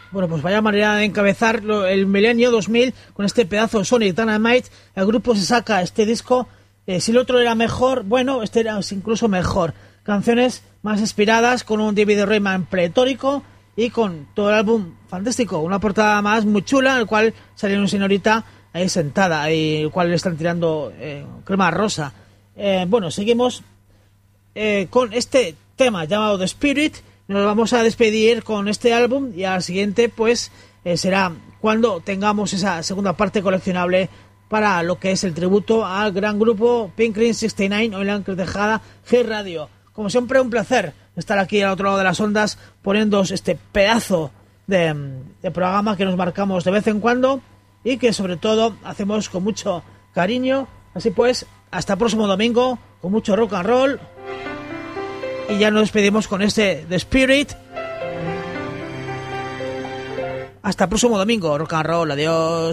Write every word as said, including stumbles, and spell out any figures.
Bueno, pues vaya manera de encabezar el milenio dos mil con este pedazo Sonic Dynamite. El grupo se saca este disco. Eh, si el otro era mejor, bueno, este era incluso mejor. Canciones más inspiradas, con un David Rayman pletórico y con todo el álbum fantástico. Una portada más muy chula, en el cual sale una señorita ahí sentada, y el cual le están tirando eh, crema rosa. Eh, bueno, seguimos eh, con este tema llamado The Spirit. Nos vamos a despedir con este álbum y al siguiente pues eh, será cuando tengamos esa segunda parte coleccionable para lo que es el tributo al gran grupo Pink Cream sesenta y nueve hoy en la encrucijada G Radio. Como siempre, un placer estar aquí al otro lado de las ondas poniéndoos este pedazo de, de programa que nos marcamos de vez en cuando y que sobre todo hacemos con mucho cariño. Así pues, hasta el próximo domingo con mucho rock and roll. Y ya nos despedimos con este The Spirit. Hasta el próximo domingo, rock and roll, adiós.